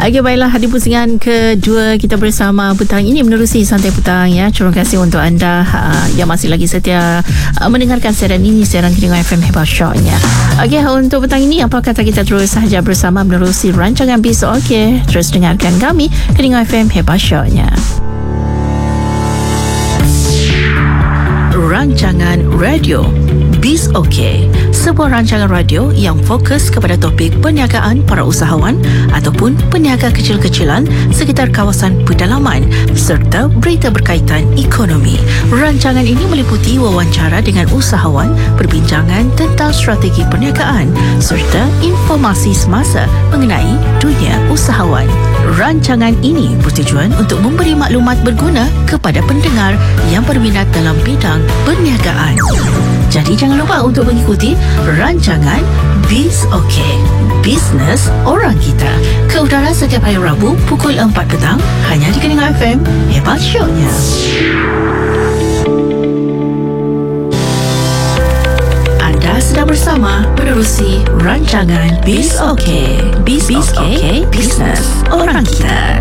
Okey, baiklah, di pusingan kedua kita bersama petang ini menerusi Santai Petang ya. Terima kasih untuk anda yang masih lagi setia mendengarkan siaran ini, siaran Keningau FM Hebat Show-nya. Okey, untuk petang ini apa kata kita terus sahaja bersama menerusi rancangan Bis Okey. Terus dengarkan kami Keningau FM Hebat Show-nya. Rancangan radio Biz Okey, sebuah rancangan radio yang fokus kepada topik perniagaan para usahawan ataupun peniaga kecil-kecilan sekitar kawasan pedalaman serta berita berkaitan ekonomi. Rancangan ini meliputi wawancara dengan usahawan, perbincangan tentang strategi perniagaan serta informasi semasa mengenai dunia usahawan. Rancangan ini bertujuan untuk memberi maklumat berguna kepada pendengar yang berminat dalam bidang perniagaan. Jadi jangan lupa untuk mengikuti rancangan Biz Okey, bisnes orang kita, ke udara setiap hari Rabu pukul 4 petang hanya di Keningau FM Hebat Show-nya. Anda sedang bersama menerusi rancangan Biz Okey, Biz Okey, bisnes orang kita.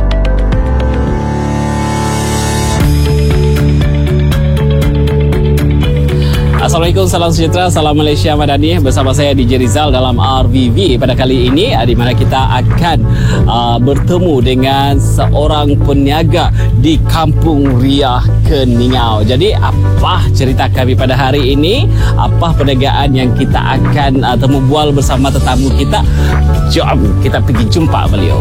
Assalamualaikum, salam sejahtera, salam Malaysia Madani. Bersama saya DJ Rizal dalam RVV pada kali ini, di mana kita akan bertemu dengan seorang peniaga di Kampung Riah Keningau. Jadi apa cerita kami pada hari ini? Apa perniagaan yang kita akan temu bual bersama tetamu kita? Jom kita pergi jumpa beliau.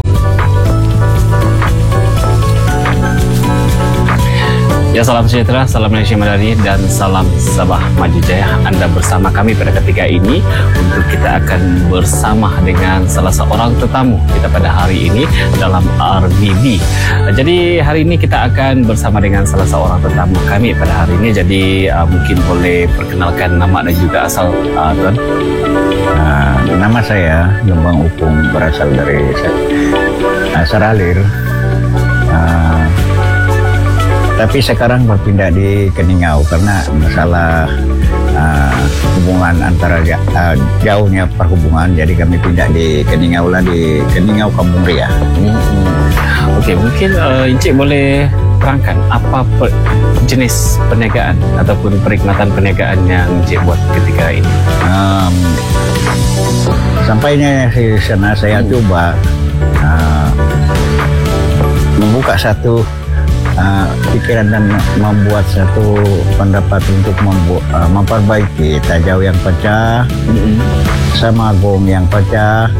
Ya, salam sejahtera, salam Malaysia Madani dan salam Sabah Maju Jaya. Anda bersama kami pada ketika ini untuk kita akan bersama dengan salah seorang tetamu kita pada hari ini dalam RVV. Jadi hari ini kita akan bersama dengan salah seorang tetamu kami pada hari ini. Jadi mungkin boleh perkenalkan nama dan juga asal tuan. Nama saya Gembang Upung, berasal dari Saralir. Tapi sekarang berpindah di Keningau karena masalah hubungan antara jauhnya perhubungan. Jadi kami pindah di Keningau lah, di Keningau Kampung Riah. Okey, mungkin Encik boleh terangkan apa jenis perniagaan ataupun perkhidmatan perniagaan yang Encik buat ketika ini. Sampainya di sana saya coba membuka satu pikiran dan membuat satu pendapat untuk memperbaiki tajau yang pecah, sama gong yang pecah.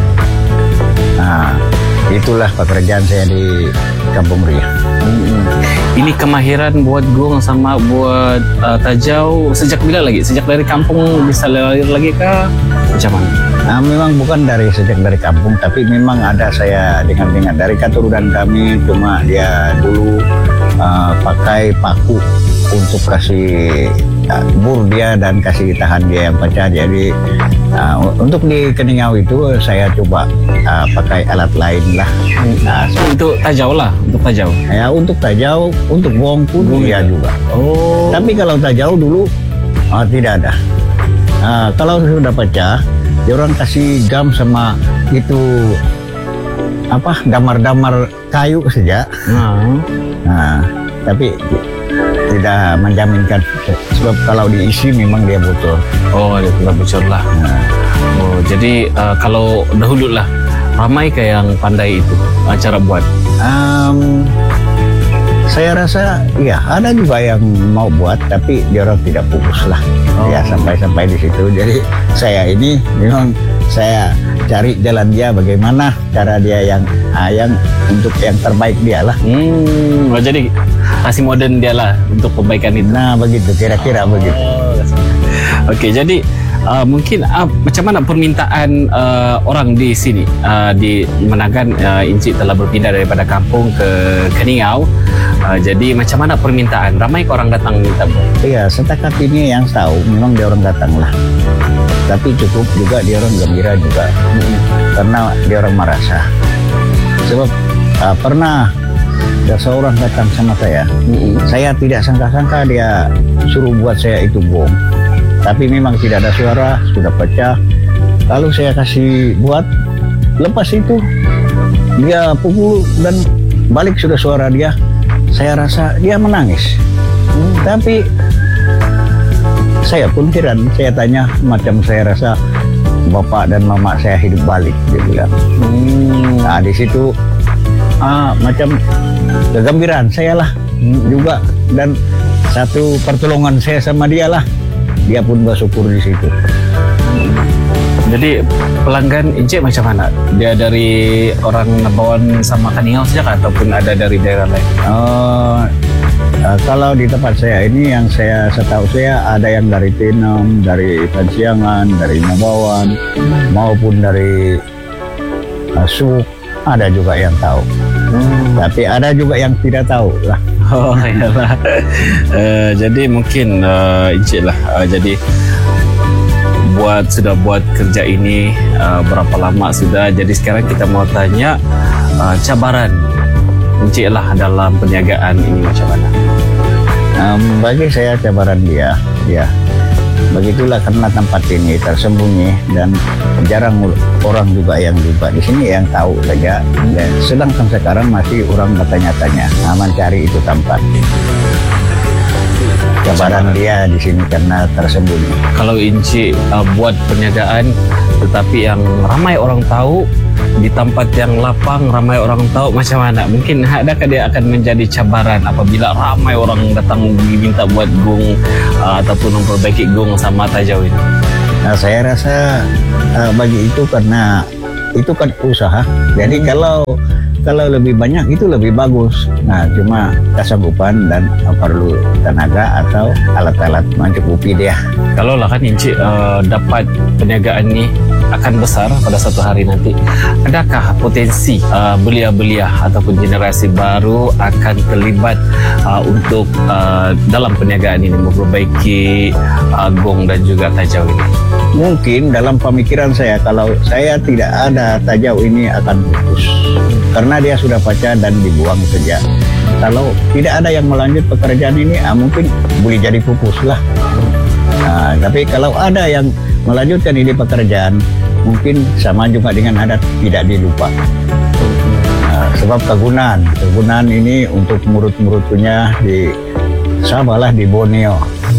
Itulah pekerjaan saya di Kampung Riah. Ini kemahiran buat gong sama buat tajau sejak bila lagi? Sejak dari kampung bisa lahir lagi kah? Macam mana? Memang bukan sejak dari kampung, tapi memang ada saya dengar dari keturunan kami. Cuma dia dulu pakai paku untuk kasih bur dia dan kasih tahan dia yang pecah. Jadi untuk di Keningau itu saya coba pakai alat lain lah. Untuk tajau lah, untuk tajau. Ya, untuk tajau, untuk gong pun dia juga. Oh. Tapi kalau tajau dulu tidak ada. Kalau sudah pecah, dia orang kasih gam sama itu damar-damar kayu saja. Tapi tidak menjaminkan, sebab kalau diisi memang dia bocor. Oh, dia sudah bocor lah. Oh, jadi kalau dahulu lah ramai ke yang pandai itu cara buat? Saya rasa ya ada juga yang mau buat, tapi dia orang tidak fokus lah. Ya sampai di situ. Jadi saya ini memang saya cari jalan dia, bagaimana cara dia yang untuk yang terbaik dia lah. Jadi kasih modern dia lah untuk perbaikan itu. Nah begitu, kira-kira begitu. Okey, jadi mungkin macam mana permintaan orang di sini di Menagan? Encik telah berpindah daripada kampung ke Keningau. Jadi macam mana permintaan? Ramai ke orang datang minta? Iya, setakat ini yang tahu memang dia orang datang lah. Tapi cukup juga dia orang gembira juga, karena dia orang merasa. Sebab pernah ada seorang datang sama saya. Saya tidak sangka-sangka dia suruh buat saya itu gong. Tapi memang tidak ada suara, sudah pecah. Lalu saya kasih buat, lepas itu dia pukul dan balik sudah suara dia. Saya rasa dia menangis. Tapi saya pun heran. Saya tanya, macam saya rasa bapak dan mama saya hidup balik, dia bilang. Nah di situ macam kegembiraan saya lah juga, dan satu pertolongan saya sama dia lah. Dia pun bersyukur di situ. Jadi pelanggan Encik macam mana? Dia dari orang Nabawan sama Kaningau saja ataupun ada dari daerah lain? Kalau di tempat saya ini yang saya setahu saya ada yang dari Tenom, dari Pansiangan, dari Nabawan, maupun dari Suk, ada juga yang tahu. Tapi ada juga yang tidak tahu lah. Oh iyalah. Jadi mungkin Encik lah. Jadi sudah buat kerja ini berapa lama sudah? Jadi sekarang kita mau tanya cabaran Encik lah dalam perniagaan ini macam mana? Bagi saya cabaran dia, ya begitulah, karena tempat ini tersembunyi dan jarang orang juga yang jumpa di sini, yang tahu saja. Dan sedangkan sekarang masih orang bertanya-tanya, mencari itu tempat. Cabaran dia di sini karena tersembunyi. Kalau Encik buat perniagaan tetapi yang ramai orang tahu, di tempat yang lapang ramai orang tahu, macam mana? Mungkin adakah dia akan menjadi cabaran apabila ramai orang datang diminta buat gong ataupun memperbaiki gong sama tajau ini? Nah, saya rasa bagi itu, karena itu kan usaha. Jadi kalau lebih banyak itu lebih bagus. Nah, cuma kesanggupan dan perlu tenaga atau alat-alat mencukupi dia. Kalau lah kan Encik dapat perniagaan ini akan besar pada satu hari nanti, adakah potensi belia-belia ataupun generasi baru akan terlibat untuk dalam perniagaan ini memperbaiki gong dan juga tajau ini? Mungkin dalam pemikiran saya, kalau saya tidak ada tajau ini akan putus. Karena dia sudah pecah dan dibuang saja. Kalau tidak ada yang melanjut pekerjaan ini, mungkin boleh jadi pupus lah. Tapi kalau ada yang melanjutkan ini pekerjaan, mungkin sama juga dengan adat tidak dilupa. Sebab kegunaan ini untuk murid-muridnya di Sabah lah, di Borneo.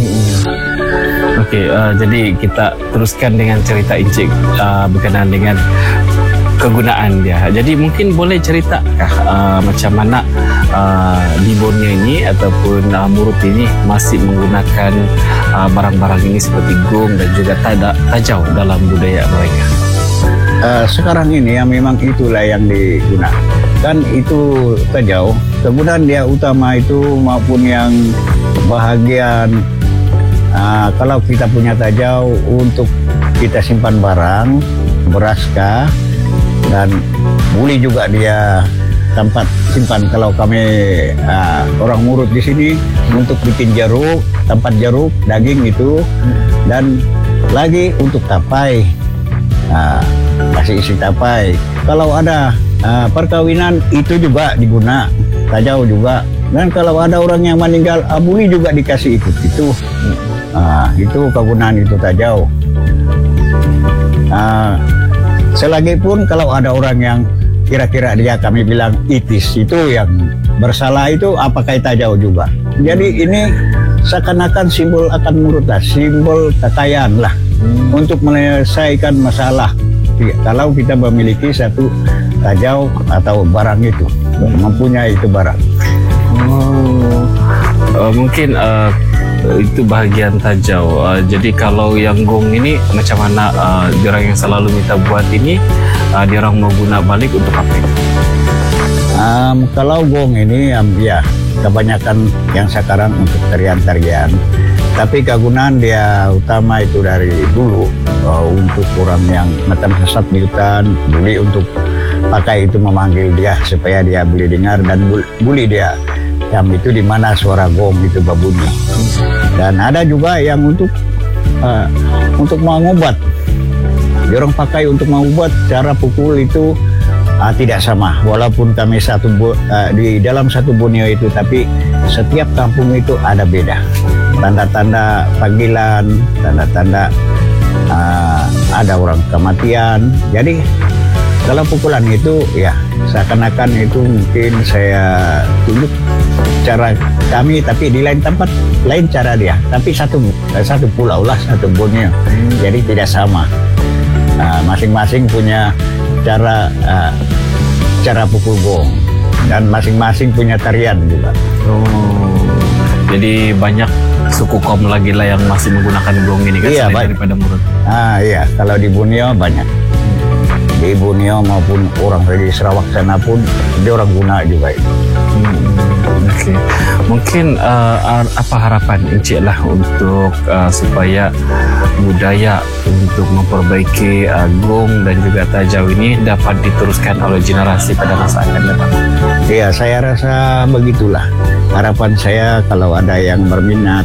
Oke, jadi kita teruskan dengan cerita Encik berkenaan dengan kegunaan dia. Jadi mungkin boleh ceritakkah macam mana di Borneo ini ataupun Murut ini masih menggunakan barang-barang ini seperti gong dan juga tajau dalam budaya mereka? Sekarang ini ya memang itulah yang digunakan. Kan itu tajau, kegunaan dia utama itu maupun yang bahagian. Kalau kita punya tajau untuk kita simpan barang, beras kah, dan boleh juga dia tempat simpan. Kalau kami orang Murut di sini untuk bikin jeruk, tempat jeruk, daging itu, dan lagi untuk tapai, kasih isi tapai. Kalau ada perkawinan itu juga diguna tajau juga. Dan kalau ada orang yang meninggal, boleh juga dikasih ikut itu. Itu kegunaan itu tajau. Selagi pun kalau ada orang yang kira-kira dia kami bilang itis, itu yang bersalah, itu pakai tajau juga. Jadi ini seakan-akan simbol akan Murut lah, simbol kekayaan lah, untuk menyelesaikan masalah. Kalau kita memiliki satu tajau atau barang itu, mempunyai itu barang. Mungkin itu bahagian tajau. Jadi kalau yang gong ini macam mana diorang yang selalu minta buat ini, diorang mau guna balik untuk apa itu? Kalau gong ini ya kebanyakan yang sekarang untuk tarian-tarian. Tapi kegunaan dia utama itu dari dulu untuk orang yang macam sesat di hutan, boleh untuk pakai itu memanggil dia supaya dia boleh dengar, dan boleh dia jam itu di mana suara gong itu berbunyi. Dan ada juga yang untuk mengobat. Diorang pakai untuk mengobat, cara pukul itu tidak sama. Walaupun kami di dalam satu Borneo itu, tapi setiap kampung itu ada beda. Tanda-tanda panggilan, tanda-tanda ada orang kematian. Jadi Kalau pukulan itu ya seakan-akan itu mungkin saya tunjuk cara kami, tapi di lain tempat lain cara dia, tapi satu pulau lah, satu Borneo. Jadi tidak sama. Masing-masing punya cara pukul gong, dan masing-masing punya tarian juga. Jadi banyak suku kaum lagi lah yang masih menggunakan gong ini kan, iya, selain daripada Murut. Iya, kalau di Borneo banyak. Di Borneo maupun orang dari Sarawak sana pun dia orang guna juga itu. Oke. Mungkin apa harapan Encik lah untuk supaya budaya untuk memperbaiki gong dan juga tajau ini dapat diteruskan oleh generasi pada masa akan datang? Iya, saya rasa begitulah. Harapan saya kalau ada yang berminat,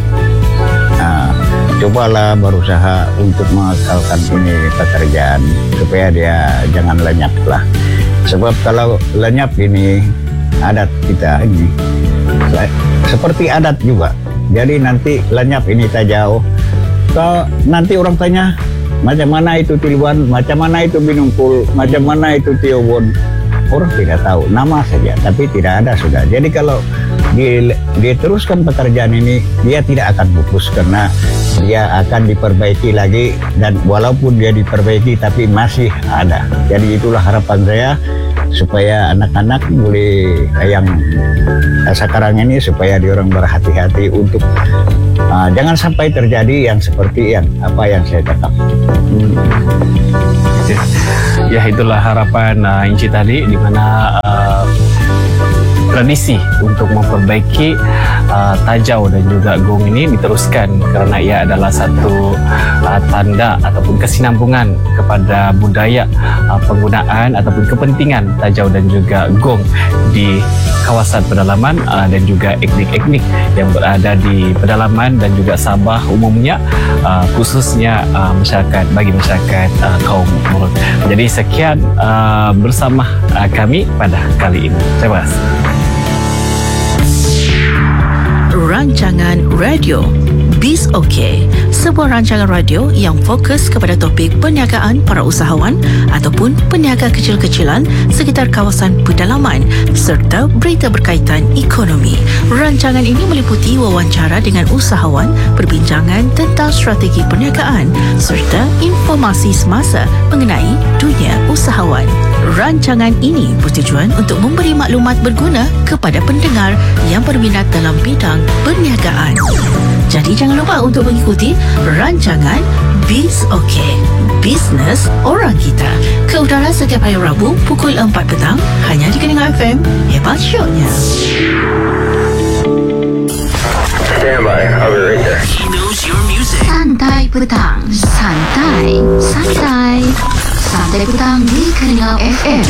cobalah berusaha untuk mengakalkan ini pekerjaan supaya dia jangan lenyap lah. Sebab kalau lenyap ini adat kita ini seperti adat juga. Jadi nanti lenyap ini tajau. Kalau nanti orang tanya macam mana itu Tiluan, macam mana itu Binungkul, macam mana itu Tiobon, orang tidak tahu, nama saja tapi tidak ada sudah. Jadi kalau diteruskan pekerjaan ini, dia tidak akan pupus karena dia akan diperbaiki lagi, dan walaupun dia diperbaiki tapi masih ada. Jadi itulah harapan saya supaya anak-anak boleh yang sekarang ini supaya diorang berhati-hati untuk jangan sampai terjadi yang seperti apa yang saya cakap. Ya, itulah harapan Encik tadi, di mana tradisi untuk memperbaiki tajau dan juga gong ini diteruskan karena ia adalah satu tanda ataupun kesinambungan kepada budaya penggunaan ataupun kepentingan tajau dan juga gong di kawasan pedalaman dan juga etnik-etnik yang berada di pedalaman dan juga Sabah umumnya, khususnya bagi masyarakat kaum Murut. Jadi sekian bersama kami pada kali ini. Terima kasih. Rancangan radio Biz OK, sebuah rancangan radio yang fokus kepada topik perniagaan para usahawan ataupun peniaga kecil-kecilan sekitar kawasan pedalaman serta berita berkaitan ekonomi. Rancangan ini meliputi wawancara dengan usahawan, perbincangan tentang strategi perniagaan serta informasi semasa mengenai dunia usahawan. Rancangan ini bertujuan untuk memberi maklumat berguna kepada pendengar yang berminat dalam bidang perniagaan. Jadi jangan lupa untuk mengikuti rancangan Biz OK, Bisnes Orang Kita, ke udara setiap hari Rabu pukul 4 petang hanya di Keningau FM. Hebat syoknya. Stand by, I'll be right there. He knows your music. Santai petang, santai petang di Keningau FM.